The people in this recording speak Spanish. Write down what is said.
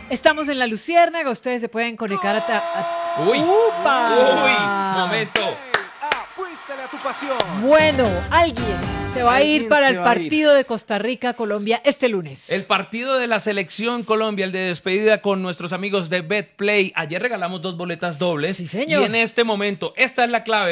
Estamos en La Luciérnaga, ustedes se pueden conectar ¡Uy! ¡Upa! ¡Uy! ¡Momento! Apuéstale a tu pasión. Bueno, alguien se va a ir Alguien para se el va a ir. partido de Costa Rica-Colombia este lunes. El partido de la selección Colombia, el de despedida con nuestros amigos de BetPlay. Ayer regalamos 2 boletas dobles. Sí, señor. Y en este momento, esta es la clave.